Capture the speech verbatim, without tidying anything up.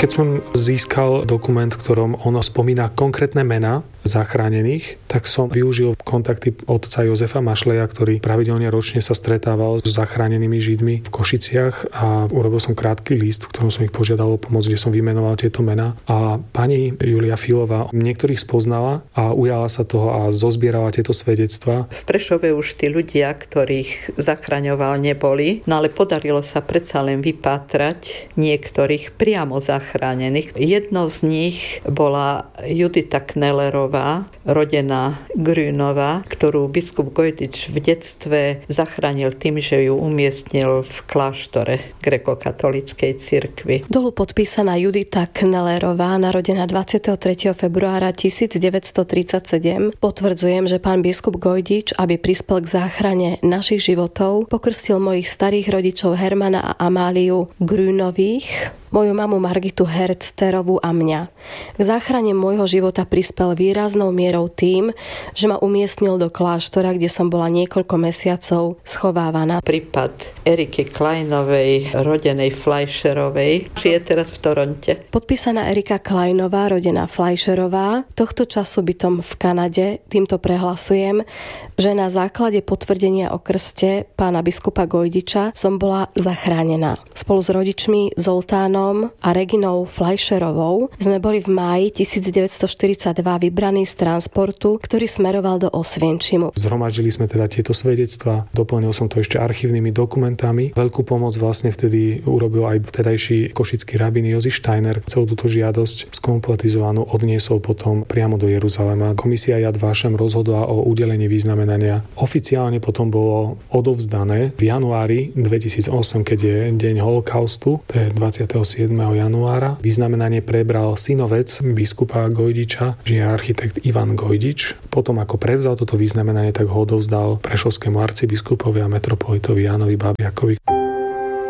Keď som získal dokument, v ktorom ono spomína konkrétne mená zachránených, tak som využil kontakty otca Jozefa Mašleja, ktorý pravidelne ročne sa stretával s zachránenými Židmi v Košiciach a urobil som krátky list, v ktorom som ich požiadal o pomoc, kde som vymenoval tieto mená. A pani Julia Filová niektorých spoznala a ujala sa toho a zozbierala tieto svedectvá. V Prešove už tí ľudia, ktorých zachraňoval, neboli, no ale podarilo sa predsa len vypátrať niektorých priamo zachránených. Jednou z nich bola Judita Knellerová, rodená Grünová, ktorú biskup Gojdič v detstve zachránil tým, že ju umiestnil v kláštore grekokatolíckej cirkvi. Dolu podpísaná Judita Knellerová, narodená dvadsiateho tretieho februára tisícdeväťstotridsaťsedem. Potvrdzujem, že pán biskup Gojdič, aby prispel k záchrane našich životov, pokrstil mojich starých rodičov Hermana a Amáliu Grünových, moju mamu Margitu Herzterovú a mňa. K záchrane môjho života prispel výraznou mierou tým, že ma umiestnil do kláštora, kde som bola niekoľko mesiacov schovávaná. Prípad Eriky Kleinovej, rodenej Fleischerovej, žije teraz v Toronte. Podpísaná Erika Kleinová, rodená Fleischerová, tohto času bytom v Kanade, týmto prehlasujem, že na základe potvrdenia o krste pána biskupa Gojdiča som bola zachránená. Spolu s rodičmi Zoltánom a Reginou Fleischerovou sme boli v máji tisícdeväťstoštyridsaťdva vybraní z transportu, ktorý smeroval do Osvienčimu. Zhromaždili sme teda tieto svedectvá, doplnil som to ešte archívnymi dokumentami. Veľkú pomoc vlastne vtedy urobil aj vtedajší košický rabín Jozef Steiner. Celú túto žiadosť skompletizovanú odniesol potom priamo do Jeruzalema. Komisia Yad Vashem rozhodla o udelení vyznamenania. Oficiálne potom bolo odovzdané v januári dvetisícosem, keď je deň holokaustu, to je dvadsiateho siedmeho januára. Vyznamenanie prebral synovec biskupa Gojdiča, že je architekt Ivan Gojdič. Potom ako prevzal toto vyznamenanie, tak ho odovzdal prešovskému arcibiskupovi a metropolitovi Jánovi Babiakovi.